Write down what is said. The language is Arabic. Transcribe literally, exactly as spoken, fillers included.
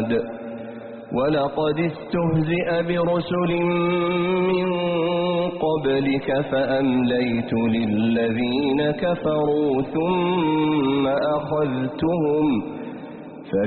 بعد ولقد استهزئ برسل من قبلك فأمليت للذين كفروا ثم أخذتهم